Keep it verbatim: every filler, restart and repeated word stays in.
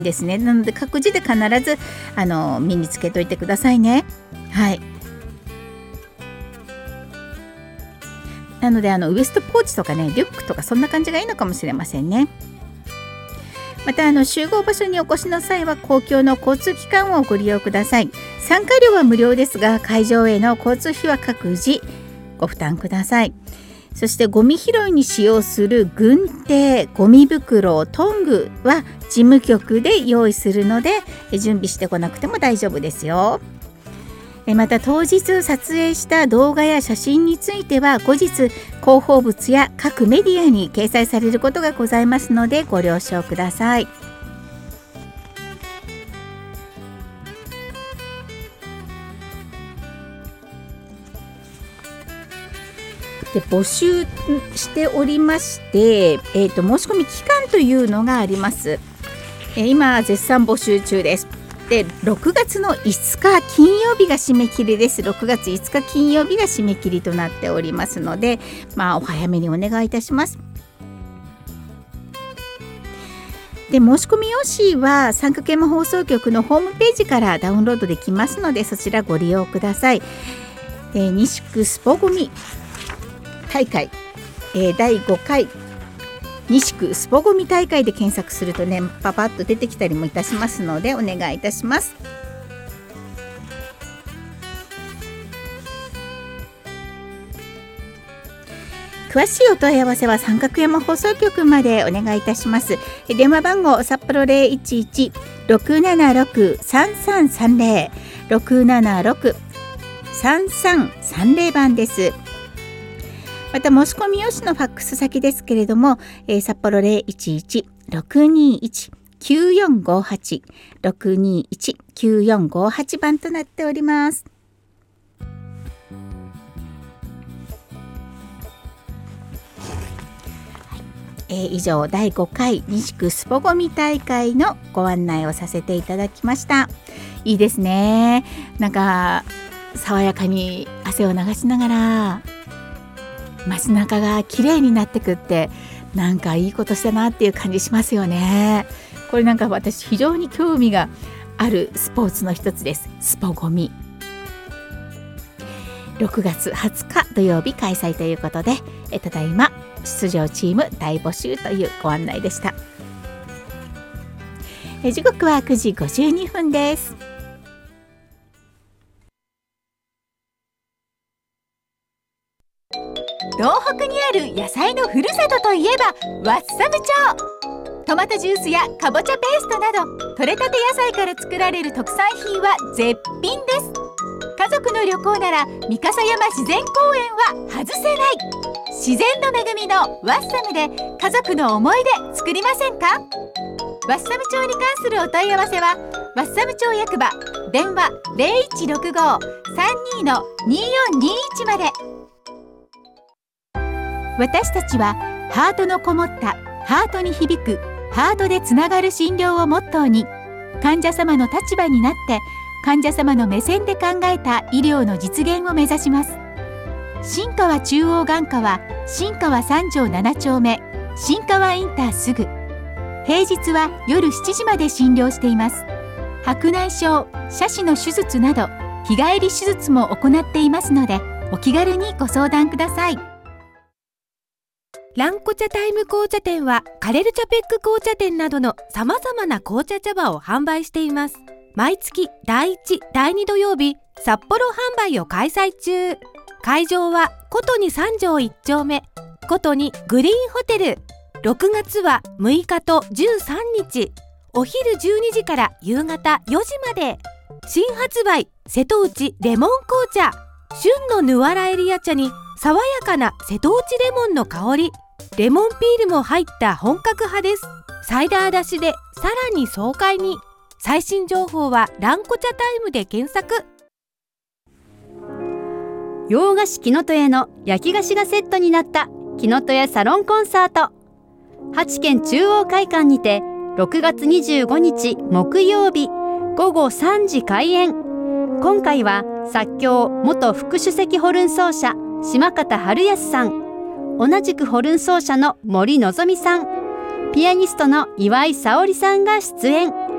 ですね。なので各自で必ずあの身につけといてくださいね。はい。なのであのウエストポーチとかね、リュックとかそんな感じがいいのかもしれませんね。またあの集合場所にお越しの際は公共の交通機関をご利用ください。参加料は無料ですが、会場への交通費は各自ご負担ください。そしてゴミ拾いに使用する軍手、ゴミ袋、トングは事務局で用意するので準備してこなくても大丈夫ですよ。また当日撮影した動画や写真については後日広報物や各メディアに掲載されることがございますのでご了承ください。で募集しておりまして、えーと、申し込み期間というのがあります。えー、今絶賛募集中です。でろくがつのいつか金曜日が締め切りです。ろくがついつか金曜日が締め切りとなっておりますので、まあ、お早めにお願いいたします。で申し込み用紙は三角山放送局のホームページからダウンロードできますので、そちらご利用ください。えー、西区スポゴミ大会、えー、だいごかい西区スポゴミ大会で検索するとね、パパッと出てきたりもいたしますのでお願いいたします。詳しいお問い合わせは三角山放送局までお願いいたします。電話番号札幌 ゼロいちいち ろくななろく さんさんさんゼロ ろくななろく さんさんさんゼロ番です。また申し込み用紙のファックス先ですけれども、えー、札幌 ゼロいちいち ろくにいち きゅうよんごはち ろくにいち きゅうよんごはち番となっております。えー、以上だいごかい西区スポゴミ大会のご案内をさせていただきました。いいですね。なんか爽やかに汗を流しながら街中が綺麗になってくって、なんかいいことしたなっていう感じしますよね。これなんか私非常に興味があるスポーツの一つです。スポゴミろくがつはつか土曜日開催ということで、えただいま出場チーム大募集というご案内でした。え時刻はくじごじゅうにふんです。 東北にある野菜のふるさとといえばワッサム町。トマトジュースやかぼちゃペーストなど採れたて野菜から作られる特産品は絶品です。家族の旅行なら三笠山自然公園は外せない。自然の恵みのワッサムで家族の思い出作りませんか？ワッサム町に関するお問い合わせはワッサム町役場電話 ゼロいちろくご さんに のによんにいちまで。私たちはハートのこもったハートに響くハートでつながる診療をモットーに、患者様の立場になって患者様の目線で考えた医療の実現を目指します。新川中央眼科は新川三条なな丁目新川インターすぐ。平日は夜しちじまで診療しています。白内障、斜視の手術など日帰り手術も行っていますので、お気軽にご相談ください。 ランコ茶タイム紅茶店はカレルチャペック紅茶店などのさまざまな紅茶茶葉を販売しています。毎月だいいち、だいに土曜日、札幌販売を開催中。会場はことに三条いち丁目ことにグリーンホテル。ろくがつはむいかとじゅうさんにち、お昼じゅうにじから夕方よじまで。新発売瀬戸内レモン紅茶。旬のヌアラエリア茶に爽やかな瀬戸内レモンの香り、レモンピールも入った本格派です。サイダー出しでさらに爽快に。最新情報はランコ茶タイムで検索。 洋菓子きのとやの焼き菓子がセットになったきのとやサロンコンサート。八軒中央会館にてろくがつにじゅうごにち木曜日ごごさんじ開演。今回は作協元副首席ホルン奏者島方春康さん、同じくホルン奏者の森のぞみさん、ピアニストの岩井沙織さんが出演。